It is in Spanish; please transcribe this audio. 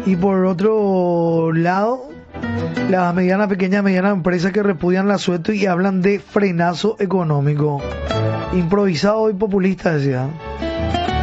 Y por otro lado, las medianas empresas que repudian la suelto y hablan de frenazo económico. Improvisado y populista, decía.